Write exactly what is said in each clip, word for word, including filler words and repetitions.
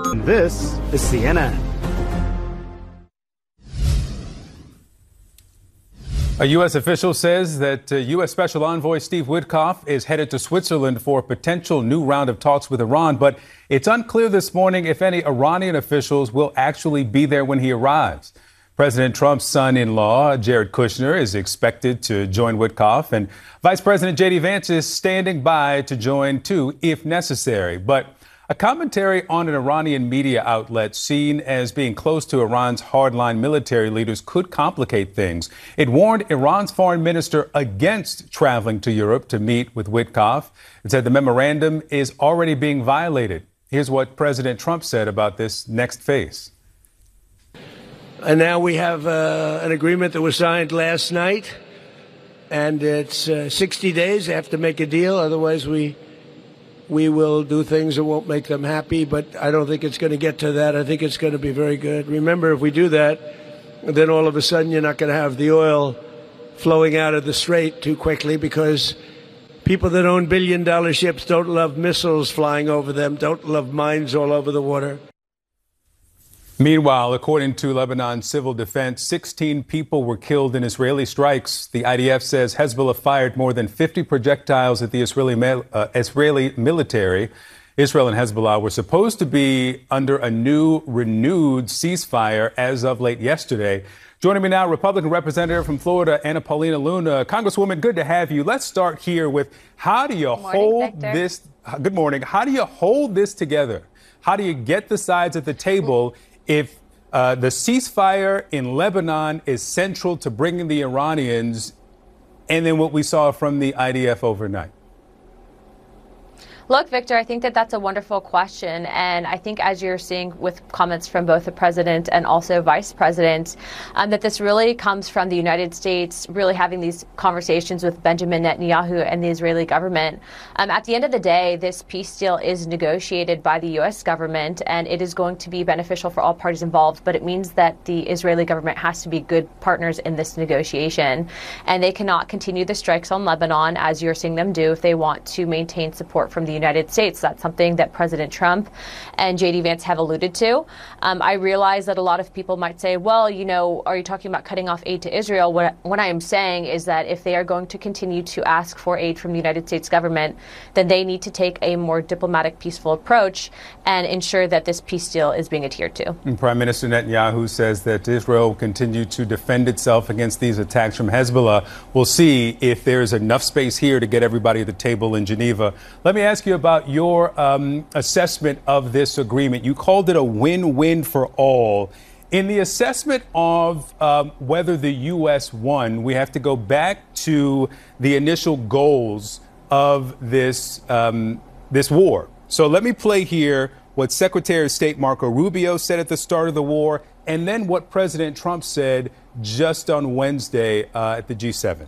And this is C N N. A U S official says that uh, U S Special Envoy Steve Witkoff is headed to Switzerland for a potential new round of talks with Iran, but it's unclear this morning if any Iranian officials will actually be there when he arrives. President Trump's son-in-law, Jared Kushner, is expected to join Witkoff, and Vice President J D Vance is standing by to join, too, if necessary. But a commentary on an Iranian media outlet seen as being close to Iran's hardline military leaders could complicate things. It warned Iran's foreign minister against traveling to Europe to meet with Witkoff. It said the memorandum is already being violated. Here's what President Trump said about this next phase. And now we have uh, an agreement that was signed last night, and it's uh, sixty days. They have to make a deal, otherwise we we will do things that won't make them happy. But I don't think it's going to get to that. I think it's going to be very good. Remember, if we do that, then all of a sudden you're not going to have the oil flowing out of the Strait too quickly, because people that own billion-dollar ships don't love missiles flying over them, don't love mines all over the water. Meanwhile, according to Lebanon Civil Defense, sixteen people were killed in Israeli strikes. The I D F says Hezbollah fired more than fifty projectiles at the Israeli, uh, Israeli military. Israel and Hezbollah were supposed to be under a new, renewed ceasefire as of late yesterday. Joining me now, Republican Representative from Florida, Anna Paulina Luna. Congresswoman, good to have you. Let's start here with how do you good morning, hold Victor. this? Good morning. How do you hold this together? How do you get the sides at the table if uh, the ceasefire in Lebanon is central to bringing the Iranians, and then what we saw from the I D F overnight? Look, Victor, I think that that's a wonderful question. And I think as you're seeing with comments from both the president and also vice president, um, that this really comes from the United States really having these conversations with Benjamin Netanyahu and the Israeli government. Um, at the end of the day, this peace deal is negotiated by the U S government, and it is going to be beneficial for all parties involved. But it means that the Israeli government has to be good partners in this negotiation. And they cannot continue the strikes on Lebanon, as you're seeing them do, if they want to maintain support from the United States. That's something that President Trump and J D Vance have alluded to. Um, I realize that a lot of people might say, well, you know, are you talking about cutting off aid to Israel? What, what I am saying is that if they are going to continue to ask for aid from the United States government, then they need to take a more diplomatic, peaceful approach and ensure that this peace deal is being adhered to. And Prime Minister Netanyahu says that Israel will continue to defend itself against these attacks from Hezbollah. We'll see if there's enough space here to get everybody at the table in Geneva. Let me ask you about your um, assessment of this agreement. You called it a win-win for all. In the assessment of um, whether the U S won, we have to go back to the initial goals of this um, this war. So let me play here what Secretary of State Marco Rubio said at the start of the war, and then what President Trump said just on Wednesday uh, at the G seven.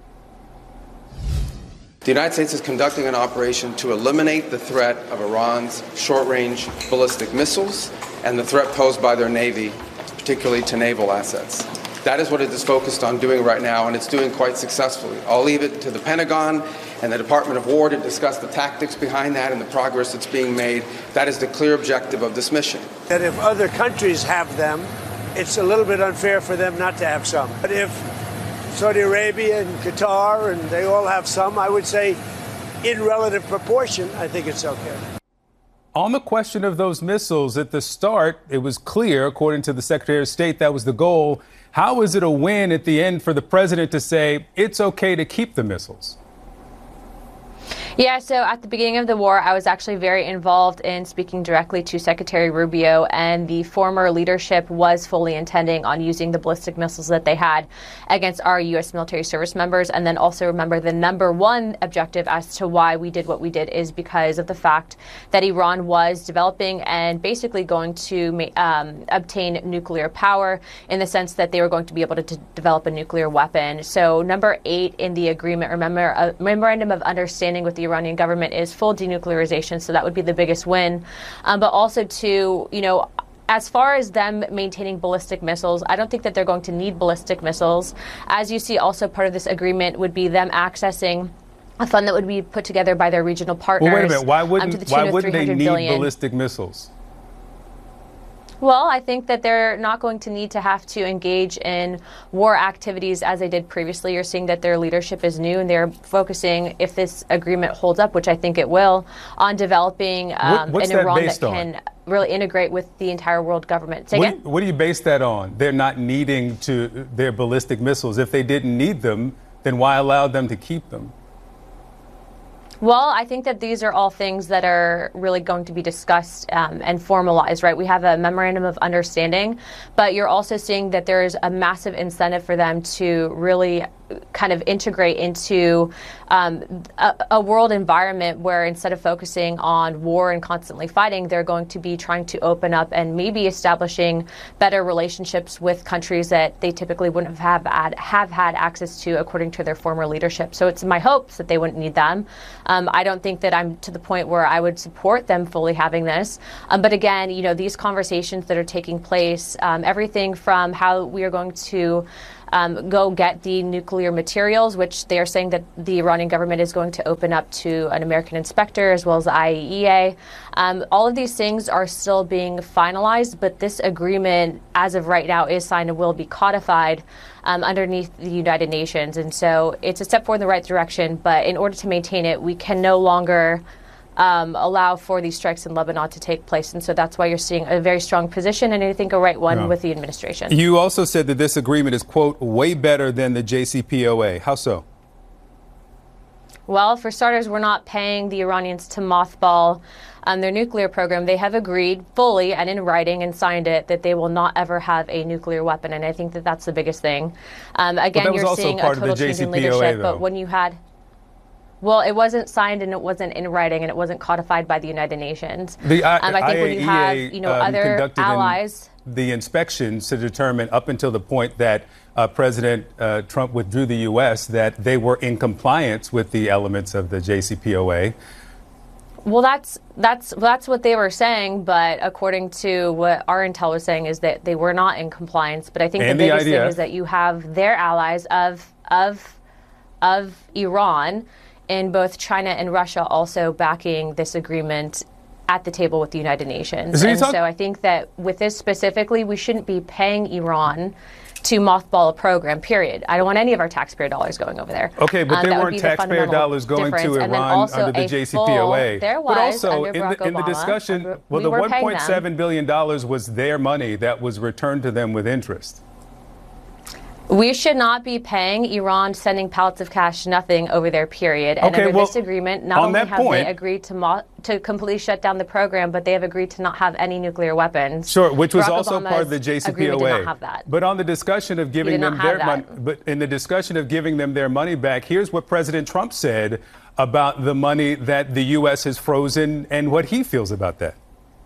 The United States is conducting an operation to eliminate the threat of Iran's short-range ballistic missiles and the threat posed by their Navy, particularly to naval assets. That is what it is focused on doing right now, and it's doing quite successfully. I'll leave it to the Pentagon and the Department of War to discuss the tactics behind that and the progress that's being made. That is the clear objective of this mission. That if other countries have them, it's a little bit unfair for them not to have some. But if Saudi Arabia and Qatar, and they all have some, I would say in relative proportion, I think it's okay. On the question of those missiles, at the start, it was clear, according to the Secretary of State, that was the goal. How is it a win at the end for the president to say it's okay to keep the missiles? Yeah, so at the beginning of the war, I was actually very involved in speaking directly to Secretary Rubio, and the former leadership was fully intending on using the ballistic missiles that they had against our U S military service members. And then also remember, the number one objective as to why we did what we did is because of the fact that Iran was developing and basically going to um, obtain nuclear power, in the sense that they were going to be able to d- develop a nuclear weapon. So number eight in the agreement, remember, a memorandum of understanding with the Iranian government is full denuclearization, so that would be the biggest win. Um, but also to, you know, as far as them maintaining ballistic missiles, I don't think that they're going to need ballistic missiles. As you see, also part of this agreement would be them accessing a fund that would be put together by their regional partners. Well, wait a minute. Why wouldn't, um, to the why tune wouldn't of they need billion. ballistic missiles? Well, I think that they're not going to need to have to engage in war activities as they did previously. You're seeing that their leadership is new and they're focusing, if this agreement holds up, which I think it will, on developing um, what, an Iran that on? can really integrate with the entire world government. Say what, again? What do you base that on? They're not needing to their ballistic missiles. If they didn't need them, then why allow them to keep them? Well, I think that these are all things that are really going to be discussed um, and formalized, right? We have a memorandum of understanding, but you're also seeing that there is a massive incentive for them to really kind of integrate into um, a, a world environment where instead of focusing on war and constantly fighting, they're going to be trying to open up and maybe establishing better relationships with countries that they typically wouldn't have had, have had access to according to their former leadership. So it's my hopes that they wouldn't need them. Um, I don't think that I'm to the point where I would support them fully having this. Um, but again, you know, these conversations that are taking place, um, everything from how we are going to Um, go get the nuclear materials, which they are saying that the Iranian government is going to open up to an American inspector as well as the I A E A. Um, all of these things are still being finalized, but this agreement, as of right now, is signed and will be codified um, underneath the United Nations. And so it's a step forward in the right direction, but in order to maintain it, we can no longer Um, allow for these strikes in Lebanon to take place. And so that's why you're seeing a very strong position, and I think a right one yeah. with the administration. You also said that this agreement is, quote, way better than the J C P O A. How so? Well, for starters, we're not paying the Iranians to mothball um, their nuclear program. They have agreed fully and in writing and signed it that they will not ever have a nuclear weapon. And I think that that's the biggest thing. Um, again, you're seeing a total change in leadership. Though. But when you had Well, it wasn't signed and it wasn't in writing and it wasn't codified by the United Nations. The I, um, I think I A E A, when you have, you know, um, other allies. The inspections to determine up until the point that uh, President uh, Trump withdrew the U S that they were in compliance with the elements of the J C P O A. Well, that's that's that's what they were saying, but according to what our intel was saying is that they were not in compliance. But I think and the the biggest idea. thing is that you have their allies of of of Iran in both China and Russia also backing this agreement at the table with the United Nations. So and talk- so I think that with this specifically, we shouldn't be paying Iran to mothball a program, period. I don't want any of our taxpayer dollars going over there. Okay, but um, there that would weren't be the taxpayer fundamental dollars going to difference. And then Iran also under the a J C P O A. full- There was but also under in the, Barack in the Obama, discussion, under- well, we the were one paying point seven them. billion dollars was their money that was returned to them with interest. We should not be paying Iran sending pallets of cash, nothing over their period. And Okay, under well, this agreement, not on only that have point- they agreed to mo- to completely shut down the program, but they have agreed to not have any nuclear weapons. Sure, which was Barack also Obama's part of the J C P O A. agreement did not have that. But on the discussion of giving did them not their have money, that. but in the discussion of giving them their money back, here's what President Trump said about the money that the U S has frozen and what he feels about that.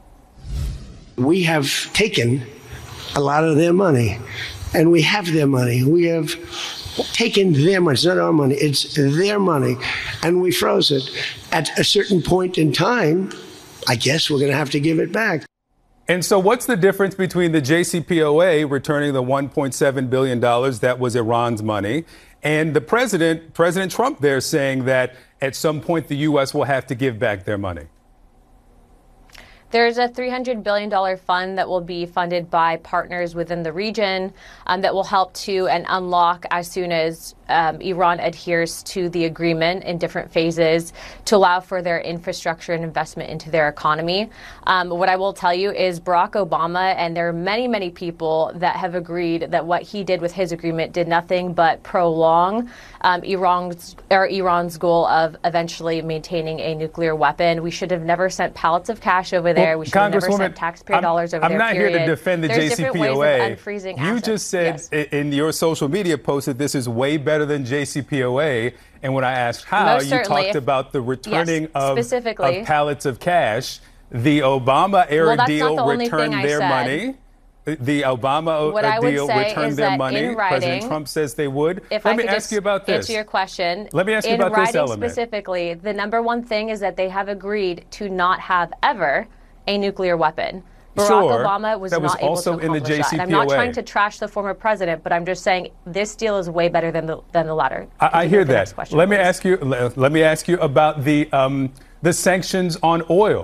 We have taken a lot of their money, and we have their money. We have taken their money. It's not our money. It's their money, and we froze it. At a certain point in time, I guess we're going to have to give it back. And so what's the difference between the J C P O A returning the one point seven billion dollars that was Iran's money and the president, President Trump there saying that at some point the U S will have to give back their money? There's a three hundred billion dollars fund that will be funded by partners within the region um, that will help to and unlock as soon as um, Iran adheres to the agreement in different phases to allow for their infrastructure and investment into their economy. Um, what I will tell you is Barack Obama, and there are many, many people that have agreed that what he did with his agreement did nothing but prolong um, Iran's, or Iran's goal of eventually maintaining a nuclear weapon. We should have never sent pallets of cash over there. Well, we should have never Congresswoman, sent taxpayer I'm, dollars over I'm there, not period. here to defend the There's J C different P O A. ways of unfreezing You assets. just said Yes. in your social media post that this is way better than J C P O A. And when I asked how, Most you certainly. talked about the returning Yes, of, specifically. of pallets of cash. The Obama era Well, that's not deal the only returned thing I their said. money. The Obama What uh, I would deal say returned is their that money. in President writing, Trump says they would. If Let I me could ask just you about this. answer your question. Let me ask you in about this writing element. specifically, the number one thing is that they have agreed to not have ever a nuclear weapon. Barack Sure. Obama was That was not able also to in the accomplish that. And I'm J C P O A. not trying to trash the former president, but I'm just saying this deal is way better than the than the latter. I, I Continue hear with the next that. question, Let me please. ask you. Let me ask you about the um, the sanctions on oil.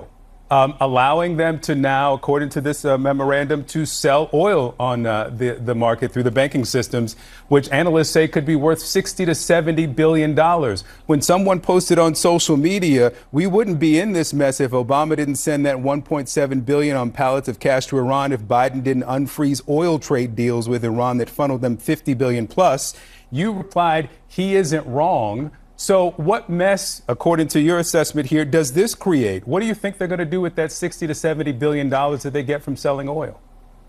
um, allowing them to now, according to this uh, memorandum, to sell oil on uh, the, the market through the banking systems, which analysts say could be worth sixty to seventy billion dollars. When someone posted on social media, we wouldn't be in this mess if Obama didn't send that one point seven billion dollars on pallets of cash to Iran, if Biden didn't unfreeze oil trade deals with Iran that funneled them fifty billion dollars plus. You replied, he isn't wrong. So what mess, according to your assessment here, does this create? What do you think they're going to do with that sixty to seventy billion dollars that they get from selling oil?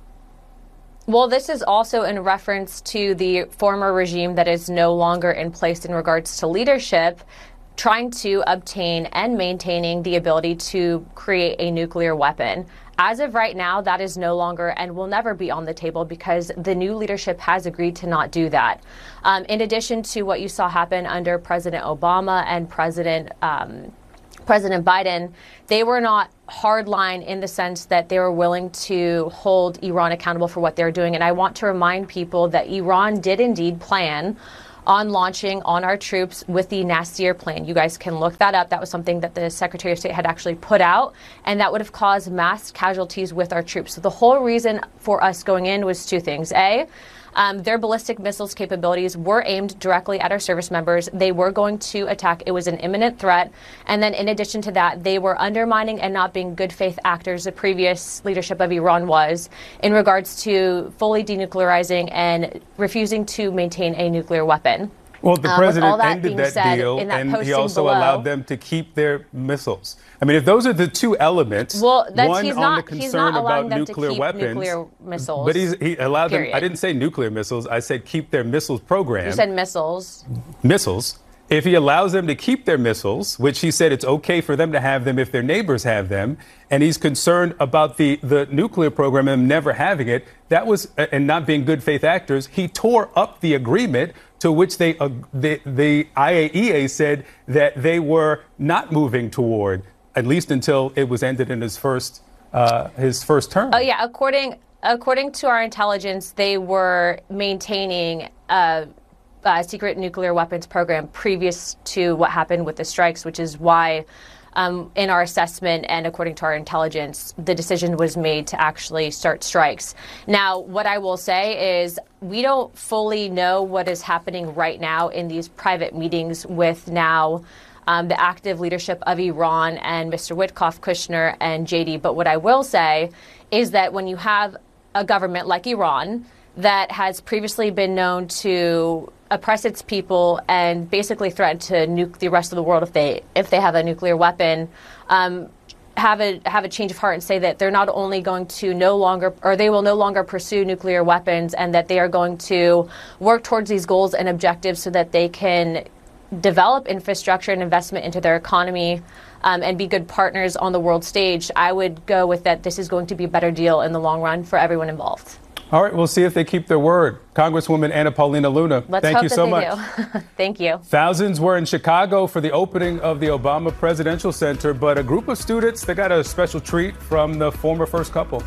Well, this is also in reference to the former regime that is no longer in place in regards to leadership, trying to obtain and maintaining the ability to create a nuclear weapon. As of right now, that is no longer and will never be on the table because the new leadership has agreed to not do that. Um, in addition to what you saw happen under President Obama and President um, President Biden, they were not hardline in the sense that they were willing to hold Iran accountable for what they're doing. And I want to remind people that Iran did indeed plan on launching on our troops with the Nasir plan. You guys can look that up. That was something that the Secretary of State had actually put out, and that would have caused mass casualties with our troops. So the whole reason for us going in was two things. A, Um, their ballistic missiles capabilities were aimed directly at our service members. They were going to attack. It was an imminent threat. And then in addition to that, they were undermining and not being good faith actors, the previous leadership of Iran was, in regards to fully denuclearizing and refusing to maintain a nuclear weapon. Well, the Um, president that ended that said, deal, that and he also below, allowed them to keep their missiles. I mean, if those are the two elements, well, that's, one he's on not, the concern he's not allowing about them nuclear to keep weapons, nuclear missiles. but he's, he allowed period. them. I didn't say nuclear missiles. I said keep their missiles program. You said missiles. Missiles. If he allows them to keep their missiles, which he said it's okay for them to have them if their neighbors have them, and he's concerned about the, the nuclear program and them never having it, that was, and not being good faith actors, he tore up the agreement to which they, uh, the, the I A E A said that they were not moving toward, at least until it was ended in his first, uh, his first term. Oh, yeah. According, according to our intelligence, they were maintaining a, a secret nuclear weapons program previous to what happened with the strikes, which is why Um, in our assessment and according to our intelligence, the decision was made to actually start strikes. Now, what I will say is we don't fully know what is happening right now in these private meetings with now um, the active leadership of Iran and Mister Witkoff, Kushner, and J D. But what I will say is that when you have a government like Iran that has previously been known to oppress its people and basically threaten to nuke the rest of the world if they if they have a nuclear weapon, um, have a have a change of heart and say that they're not only going to no longer or they will no longer pursue nuclear weapons, and that they are going to work towards these goals and objectives so that they can develop infrastructure and investment into their economy um, and be good partners on the world stage. I would go with that this is going to be a better deal in the long run for everyone involved. All right, we'll see if they keep their word. Congresswoman Anna Paulina Luna, Let's thank hope you that so they much. Do. Thank you. Thousands were in Chicago for the opening of the Obama Presidential Center, but a group of students, they got a special treat from the former first couple.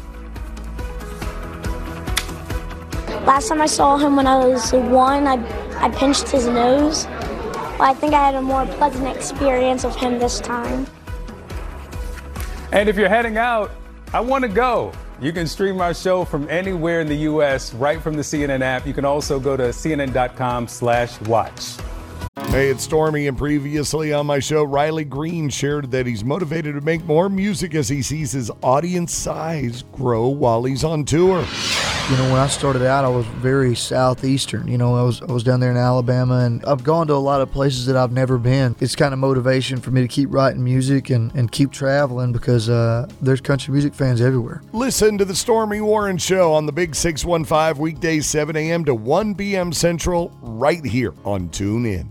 Last time I saw him when I was one, I, I pinched his nose. Well, I think I had a more pleasant experience of him this time. And if you're heading out, I want to go. You can stream our show from anywhere in the U S right from the C N N app. You can also go to C N N dot com slash watch. Hey, it's Stormy, and previously on my show, Riley Green shared that he's motivated to make more music as he sees his audience size grow while he's on tour. You know, when I started out, I was very southeastern. You know, I was I was down there in Alabama, and I've gone to a lot of places that I've never been. It's kind of motivation for me to keep writing music and, and keep traveling because uh, there's country music fans everywhere. Listen to the Stormy Warren Show on the Big six one five, weekdays seven a.m. to one p.m. Central, right here on TuneIn.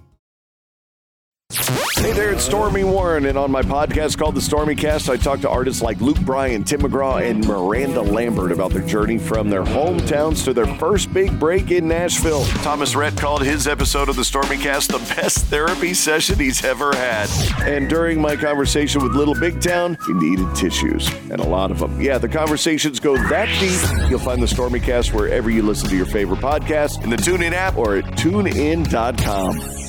Hey there, it's Stormy Warren, and on my podcast called The Stormy Cast, I talk to artists like Luke Bryan, Tim McGraw, and Miranda Lambert about their journey from their hometowns to their first big break in Nashville. Thomas Rhett called his episode of The Stormy Cast the best therapy session he's ever had. And during my conversation with Little Big Town, he needed tissues, and a lot of them. Yeah, the conversations go that deep. You'll find The Stormy Cast wherever you listen to your favorite podcast, in the TuneIn app, or at tune in dot com.